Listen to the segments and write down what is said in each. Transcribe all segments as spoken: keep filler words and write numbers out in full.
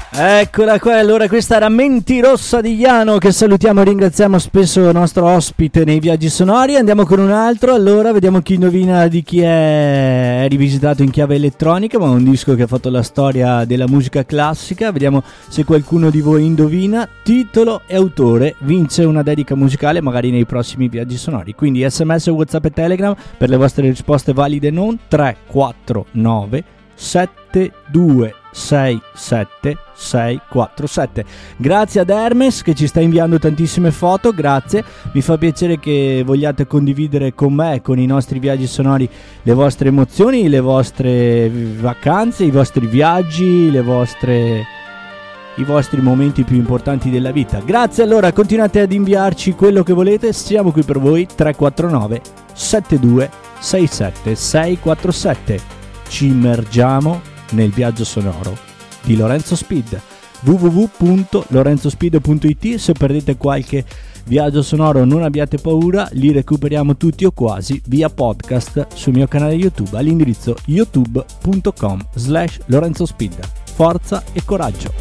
Eccola qua, allora questa era Mentirossa di Iano, che salutiamo e ringraziamo spesso il nostro ospite nei viaggi sonori. Andiamo con un altro, allora vediamo chi indovina di chi è, è rivisitato in chiave elettronica, ma un disco che ha fatto la storia della musica classica. Vediamo se qualcuno di voi indovina. Titolo e autore, vince una dedica musicale magari nei prossimi viaggi sonori. Quindi sms, whatsapp e telegram per le vostre risposte valide non. Tre quattro nove sette due sei sette sei quattro sette. Grazie ad Hermes che ci sta inviando tantissime foto, grazie. Mi fa piacere che vogliate condividere con me, con i nostri viaggi sonori, le vostre emozioni, le vostre vacanze, i vostri viaggi, le vostre i vostri momenti più importanti della vita. Grazie, allora continuate ad inviarci quello che volete, siamo qui per voi. Tre quattro nove sette due sei sette sei quattro sette. Ci immergiamo nel viaggio sonoro di Lorenzo Speed. w w w punto lorenzo speed punto i t. Se perdete qualche viaggio sonoro non abbiate paura, li recuperiamo tutti o quasi via podcast sul mio canale YouTube all'indirizzo youtube punto com slash lorenzo speed. Forza e coraggio.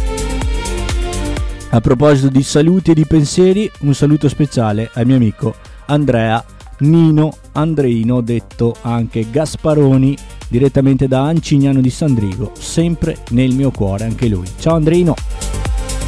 A proposito di saluti e di pensieri, un saluto speciale al mio amico Andrea Nino Andreino, detto anche Gasparoni, direttamente da Ancignano di Sandrigo, sempre nel mio cuore anche lui. Ciao Andreino!